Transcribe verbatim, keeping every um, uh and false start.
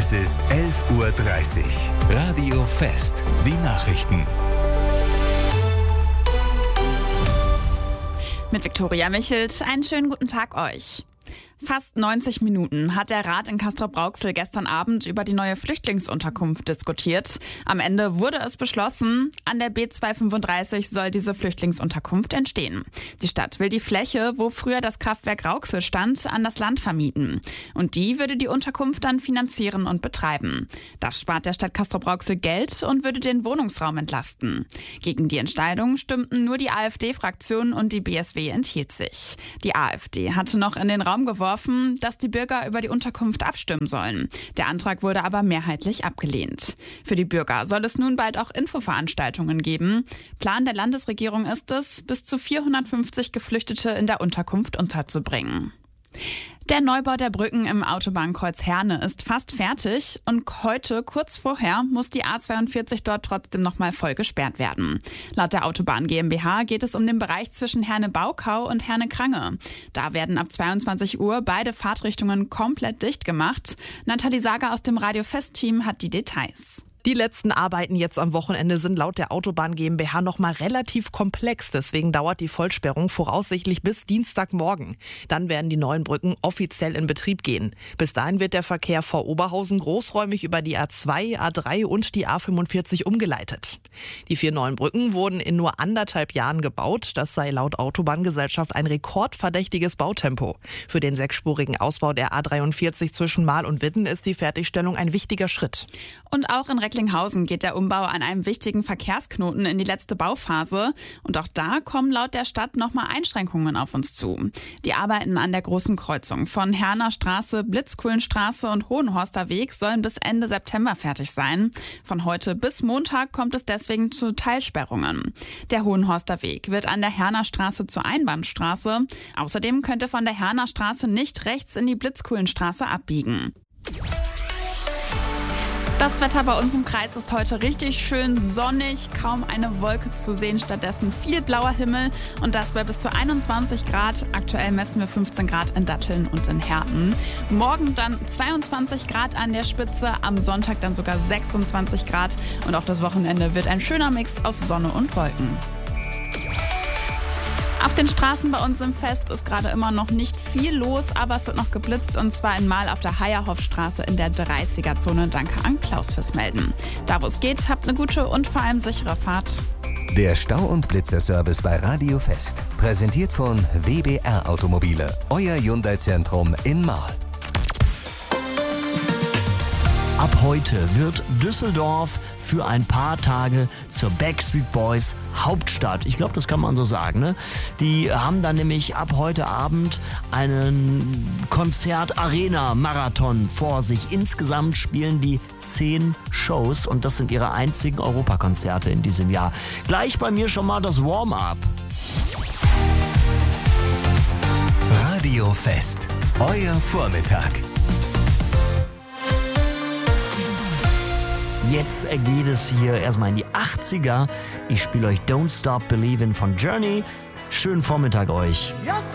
Es ist elf Uhr dreißig. Radio Fest. Die Nachrichten. Mit Viktoria Michelt, einen schönen guten Tag euch. Fast neunzig Minuten hat der Rat in Castrop-Rauxel gestern Abend über die neue Flüchtlingsunterkunft diskutiert. Am Ende wurde es beschlossen, an der B zweihundertfünfunddreißig soll diese Flüchtlingsunterkunft entstehen. Die Stadt will die Fläche, wo früher das Kraftwerk Rauxel stand, an das Land vermieten. Und die würde die Unterkunft dann finanzieren und betreiben. Das spart der Stadt Castrop-Rauxel Geld und würde den Wohnungsraum entlasten. Gegen die Entscheidung stimmten nur die AfD-Fraktion und die B S W enthielt sich. Die AfD hatte noch in den Raum geworfen, dass die Bürger über die Unterkunft abstimmen sollen. Der Antrag wurde aber mehrheitlich abgelehnt. Für die Bürger soll es nun bald auch Infoveranstaltungen geben. Plan der Landesregierung ist es, bis zu vierhundertfünfzig Geflüchtete in der Unterkunft unterzubringen. Der Neubau der Brücken im Autobahnkreuz Herne ist fast fertig und heute, kurz vorher, muss die A zweiundvierzig dort trotzdem nochmal voll gesperrt werden. Laut der Autobahn GmbH geht es um den Bereich zwischen Herne-Baukau und Herne-Krange. Da werden ab zweiundzwanzig Uhr beide Fahrtrichtungen komplett dicht gemacht. Nathalie Sager aus dem Radio Fest-Team hat die Details. Die letzten Arbeiten jetzt am Wochenende sind laut der Autobahn GmbH noch mal relativ komplex. Deswegen dauert die Vollsperrung voraussichtlich bis Dienstagmorgen. Dann werden die neuen Brücken offiziell in Betrieb gehen. Bis dahin wird der Verkehr vor Oberhausen großräumig über die A zwei, A drei und die A fünfundvierzig umgeleitet. Die vier neuen Brücken wurden in nur anderthalb Jahren gebaut. Das sei laut Autobahngesellschaft ein rekordverdächtiges Bautempo. Für den sechsspurigen Ausbau der A dreiundvierzig zwischen Mahl und Witten ist die Fertigstellung ein wichtiger Schritt. Und auch in Recklinghausen geht der Umbau an einem wichtigen Verkehrsknoten in die letzte Bauphase. Und auch da kommen laut der Stadt nochmal Einschränkungen auf uns zu. Die Arbeiten an der großen Kreuzung von Herner Straße, Blitzkuhlenstraße und Hohenhorster Weg sollen bis Ende September fertig sein. Von heute bis Montag kommt es deswegen zu Teilsperrungen. Der Hohenhorster Weg wird an der Herner Straße zur Einbahnstraße. Außerdem könnte von der Herner Straße nicht rechts in die Blitzkuhlenstraße abbiegen. Das Wetter bei uns im Kreis ist heute richtig schön sonnig, kaum eine Wolke zu sehen, stattdessen viel blauer Himmel und das bei bis zu einundzwanzig Grad. Aktuell messen wir fünfzehn Grad in Datteln und in Herten. Morgen dann zweiundzwanzig Grad an der Spitze, am Sonntag dann sogar sechsundzwanzig Grad und auch das Wochenende wird ein schöner Mix aus Sonne und Wolken. Auf den Straßen bei uns im Fest ist gerade immer noch nicht viel los, aber es wird noch geblitzt und zwar einmal auf der Heierhoffstraße in der dreißiger-Zone. Danke an Klaus fürs Melden. Da wo es geht, habt eine gute und vor allem sichere Fahrt. Der Stau- und Blitzerservice bei Radio Fest. Präsentiert von W B R Automobile. Euer Hyundai-Zentrum in Mahl. Ab heute wird Düsseldorf für ein paar Tage zur Backstreet Boys Hauptstadt. Ich glaube, das kann man so sagen. Ne? Die haben dann nämlich ab heute Abend einen Konzert-Arena-Marathon vor sich. Insgesamt spielen die zehn Shows und das sind ihre einzigen Europakonzerte in diesem Jahr. Gleich bei mir schon mal das Warm-up. Radio Fest. Euer Vormittag. Jetzt geht es hier erstmal in die achtziger. Ich spiele euch Don't Stop Believin' von Journey. Schönen Vormittag euch.